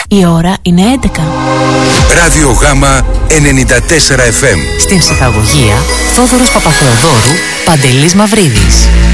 Η ώρα είναι 11. Ράδιο Γάμα 94 FM. Στην ψυχαγωγία Θόδωρος Παπαθεοδόρου, Παντελής Μαυρίδης.